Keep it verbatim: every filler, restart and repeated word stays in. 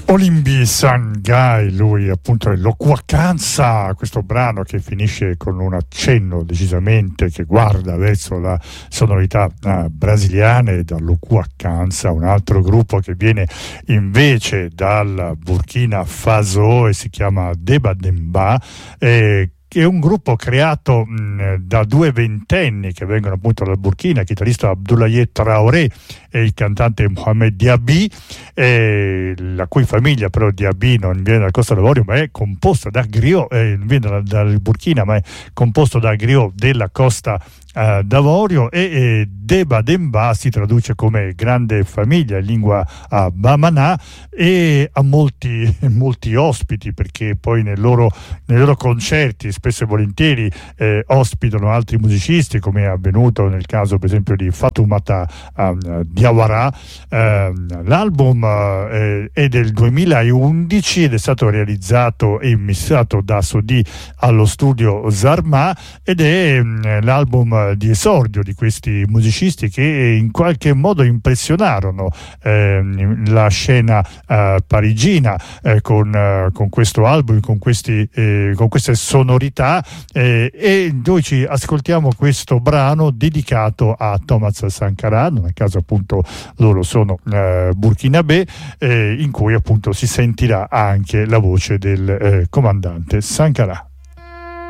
Olimbi Sangai, lui appunto è Loquacanza, questo brano che finisce con un accenno decisamente che guarda verso la sonorità uh, brasiliana, e da Loquacanza, un altro gruppo che viene invece dal Burkina Faso e si chiama Deba Demba, eh, che è un gruppo creato mh, da due ventenni che vengono appunto dal Burkina, il chitarrista Abdoulaye Traoré e il cantante Mohamed Diaby, eh, la cui famiglia però Diaby non viene dal Costa d'Avorio ma è composto da griot, eh, non viene dal, dal Burkina ma è composto da griot della Costa Uh, d'Avorio, e, e Deba Demba si traduce come grande famiglia in lingua uh, bamana, e ha molti, molti ospiti, perché poi nel loro, nei loro concerti spesso e volentieri eh, ospitano altri musicisti, come è avvenuto nel caso per esempio di Fatoumata uh, Diawara. Uh, l'album uh, è del duemilaundici ed è stato realizzato e missato da Sodi allo studio Zarma, ed è um, l'album di esordio di questi musicisti che in qualche modo impressionarono eh, la scena eh, parigina eh, con, eh, con questo album, con, questi, eh, con queste sonorità, eh, e noi ci ascoltiamo questo brano dedicato a Thomas Sankara, nel caso appunto loro sono eh, burkinabè, eh, in cui appunto si sentirà anche la voce del eh, comandante Sankara.